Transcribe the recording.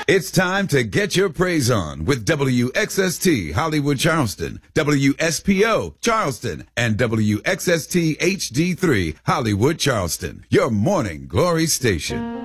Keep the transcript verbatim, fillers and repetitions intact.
It's time to get your praise on with W X S T Hollywood Charleston, W S P O Charleston, and W X S T H D three Hollywood Charleston, your morning glory station.